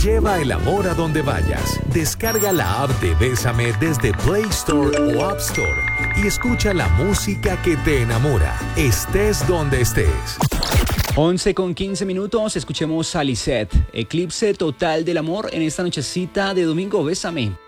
Lleva el amor a donde vayas. Descarga la app de Bésame desde Play Store o App Store y escucha la música que te enamora, estés donde estés. 11:15, escuchemos a Lisette. Eclipse total del amor en esta nochecita de domingo. Bésame.